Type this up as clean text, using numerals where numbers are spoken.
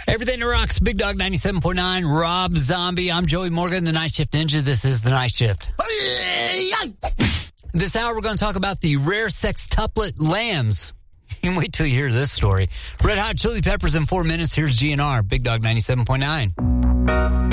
Everything that rocks, Big Dog 97.9, Rob Zombie. I'm Joey Morgan, the Night Shift Ninja. This is the Night Shift. This hour, we're going to talk about the rare sextuplet lambs. You can wait till you hear this story. Red Hot Chili Peppers in 4 minutes. Here's GNR, Big Dog 97.9.